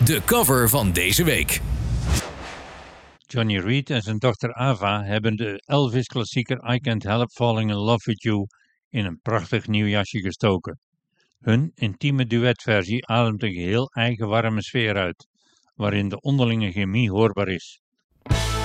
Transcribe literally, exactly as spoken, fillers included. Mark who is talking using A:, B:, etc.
A: De cover van deze week.
B: Johnny Reed en zijn dochter Ava hebben de Elvis-klassieker I Can't Help Falling in Love With You in een prachtig nieuw jasje gestoken. Hun intieme duetversie ademt een geheel eigen warme sfeer uit, waarin de onderlinge chemie hoorbaar is.